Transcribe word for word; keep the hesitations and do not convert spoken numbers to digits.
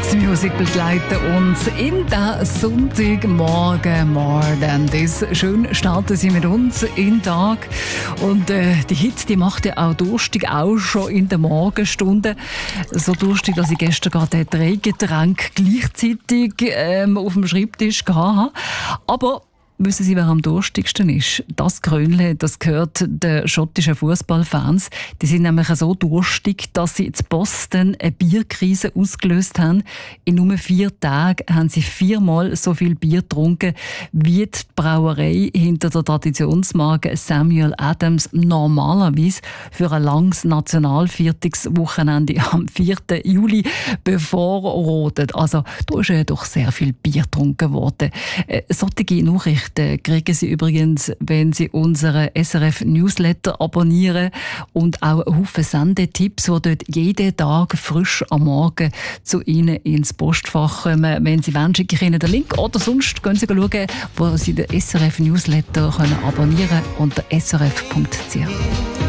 Dance Music begleiten uns in den Sonntagmorgen More Than This. Schön starten Sie mit uns in den Tag. Und äh, die Hitze, die macht ja auch durstig, auch schon in den Morgenstunden. So durstig, dass ich gestern gerade drei Getränke gleichzeitig ähm, auf dem Schreibtisch hatte. Aber wissen Sie, wer am durstigsten ist? Das Krönle, das gehört den schottischen Fußballfans. Die sind nämlich so durstig, dass sie in Boston eine Bierkrise ausgelöst haben. In nur vier Tagen haben sie viermal so viel Bier getrunken, wie die Brauerei hinter der Traditionsmarke Samuel Adams normalerweise für ein langes Nationalviertagswochenende am vierten Juli bevorrotet. Also da ist ja doch sehr viel Bier getrunken worden. Äh, solche Nachrichten kriegen Sie übrigens, wenn Sie unseren S R F Newsletter abonnieren und auch einen Haufen Sendetipps, die dort jeden Tag frisch am Morgen zu Ihnen ins Postfach kommen. Wenn Sie wollen, schicke ich Ihnen den Link oder sonst können Sie schauen, wo Sie den S R F Newsletter abonnieren können unter s r f punkt c h.